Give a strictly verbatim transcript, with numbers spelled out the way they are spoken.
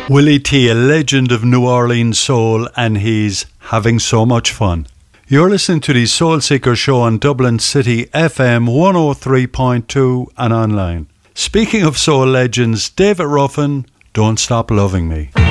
Willie T, a legend of New Orleans soul, and he's having so much fun. You're listening to the Soul Seeker Show on Dublin City F M one oh three point two and online. Speaking of soul legends, David Ruffin, Don't Stop Loving Me.